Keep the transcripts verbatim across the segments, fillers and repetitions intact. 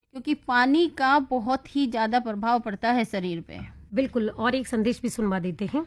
क्योंकि पानी का बहुत ही ज़्यादा प्रभाव पड़ता है शरीर पे। बिल्कुल, और एक संदेश भी सुनवा देते हैं।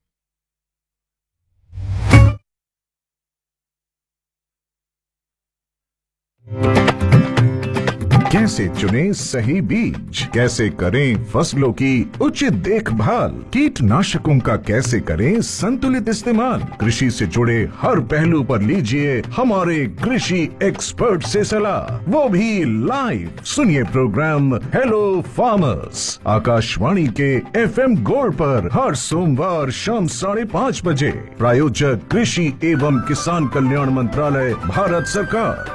कैसे चुनें सही बीज, कैसे करें फसलों की उचित देखभाल, कीटनाशकों का कैसे करें संतुलित इस्तेमाल, कृषि से जुड़े हर पहलू पर लीजिए हमारे कृषि एक्सपर्ट से सलाह, वो भी लाइव। सुनिए प्रोग्राम हेलो फार्मर्स आकाशवाणी के एफएम गोल्ड पर हर सोमवार शाम साढ़े पाँच बजे। प्रायोजक कृषि एवं किसान कल्याण मंत्रालय, भारत सरकार।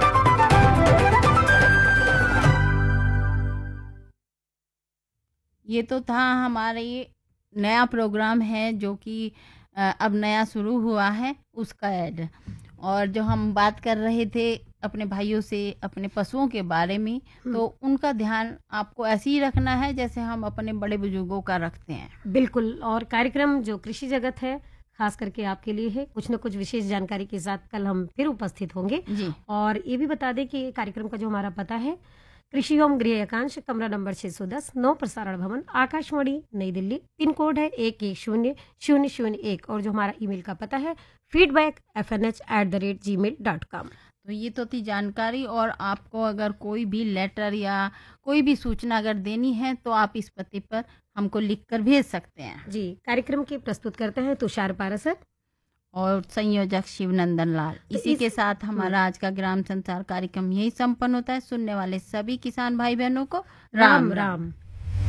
ये तो था हमारे नया प्रोग्राम है जो कि अ, अब नया शुरू हुआ है उसका ऐड। और जो हम बात कर रहे थे अपने भाइयों से अपने पशुओं के बारे में, तो उनका ध्यान आपको ऐसे ही रखना है जैसे हम अपने बड़े बुजुर्गों का रखते हैं। बिल्कुल, और कार्यक्रम जो कृषि जगत है खास करके आपके लिए है, कुछ न कुछ विशेष जानकारी के साथ कल हम फिर उपस्थित होंगे। जी। और ये भी बता दें कि कार्यक्रम का जो हमारा पता है, कृषि एवं गृह एकांश, कमरा नंबर छह सौ दस, नौ प्रसारण भवन, आकाशवाणी नई दिल्ली, पिन कोड है एक एक शून्य शून्य शून्य एक, और जो हमारा ईमेल का पता है feedback F N H at the rate ji mail dot com. तो ये तो थी जानकारी। और आपको अगर कोई भी लेटर या कोई भी सूचना अगर देनी है तो आप इस पते पर हमको लिख कर भेज सकते हैं। जी, कार्यक्रम के प्रस्तुत करते हैं तुषार पारसर और संयोजक शिवनंदन लाल। तो इसी इस- के साथ हमारा आज का ग्राम संसार कार्यक्रम यही संपन्न होता है। सुनने वाले सभी किसान भाई बहनों को राम राम राम। राम।